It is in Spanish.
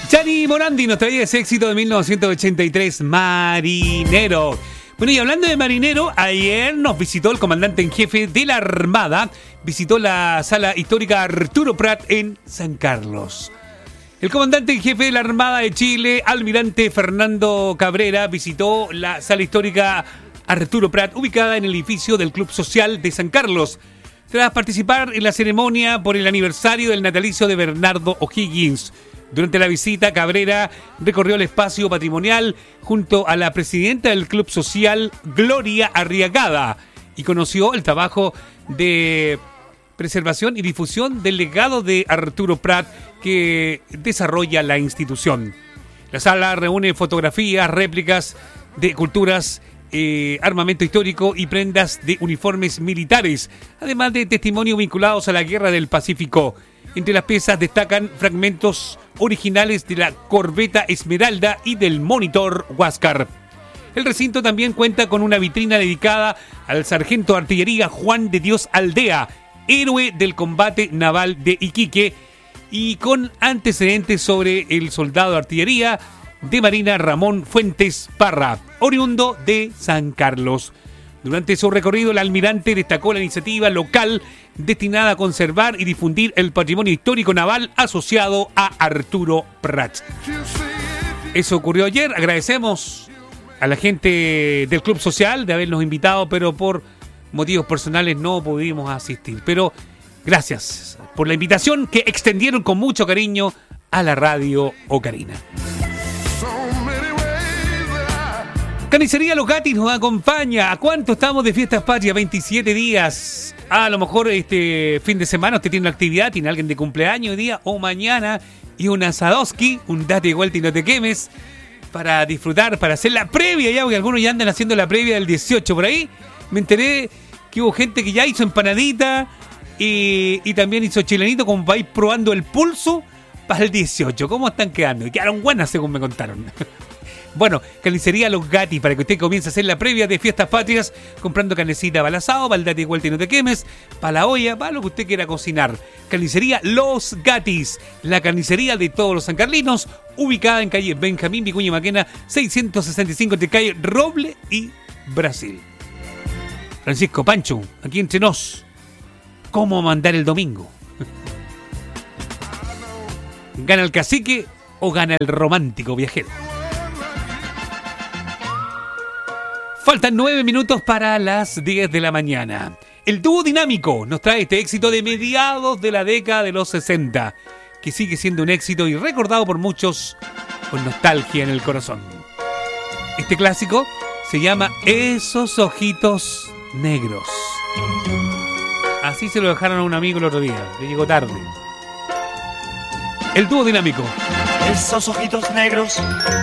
Gianni Morandi nos traía ese éxito de 1983, Marinero. Bueno, y hablando de Marinero, ayer nos visitó el comandante en jefe de la Armada, visitó la sala histórica Arturo Prat en San Carlos. El comandante en jefe de la Armada de Chile, almirante Fernando Cabrera, visitó la sala histórica Arturo Prat, ubicada en el edificio del Club Social de San Carlos, tras participar en la ceremonia por el aniversario del natalicio de Bernardo O'Higgins. Durante la visita, Cabrera recorrió el espacio patrimonial junto a la presidenta del Club Social, Gloria Arriagada, y conoció el trabajo de preservación y difusión del legado de Arturo Prat que desarrolla la institución. La sala reúne fotografías, réplicas de culturas, armamento histórico y prendas de uniformes militares, además de testimonios vinculados a la Guerra del Pacífico. Entre las piezas destacan fragmentos originales de la corbeta Esmeralda y del monitor Huáscar. El recinto también cuenta con una vitrina dedicada al sargento de artillería Juan de Dios Aldea, héroe del combate naval de Iquique, y con antecedentes sobre el soldado de artillería de Marina Ramón Fuentes Parra, oriundo de San Carlos. Durante su recorrido, el almirante destacó la iniciativa local destinada a conservar y difundir el patrimonio histórico naval asociado a Arturo Prat. Eso ocurrió ayer. Agradecemos a la gente del Club Social de habernos invitado, pero por motivos personales no pudimos asistir. Pero gracias por la invitación que extendieron con mucho cariño a la radio Ocarina. Carnicería Los Gatis nos acompaña. ¿A cuánto estamos de Fiestas Patrias? 27 días. A lo mejor este fin de semana usted tiene una actividad, tiene alguien de cumpleaños hoy día o mañana, y un asadoski, un date vuelta y no te quemes, para disfrutar, para hacer la previa ya, porque algunos ya andan haciendo la previa del 18 por ahí. Me enteré que hubo gente que ya hizo empanadita y también hizo chilenito, como para ir probando el pulso para el 18. ¿Cómo están quedando? Y quedaron buenas según me contaron. Bueno, Carnicería Los Gatis, para que usted comience a hacer la previa de Fiestas Patrias, comprando carnecita para el asado, para el date vuelta y no te quemes, para la olla, para lo que usted quiera cocinar. Carnicería Los Gatis, la carnicería de todos los sancarlinos, ubicada en calle Benjamín Vicuña Maquena, 665, entre calle Roble y Brasil. Francisco Pancho, aquí entre nos, ¿cómo mandar el domingo? ¿Gana el cacique o gana el romántico viajero? Faltan 9 minutos para las 10 de la mañana. El dúo dinámico nos trae este éxito de mediados de la década de los 60, que sigue siendo un éxito y recordado por muchos con nostalgia en el corazón. Este clásico se llama Esos Ojitos Negros. Así se lo dejaron a un amigo el otro día, le llegó tarde. El dúo dinámico. Esos ojitos negros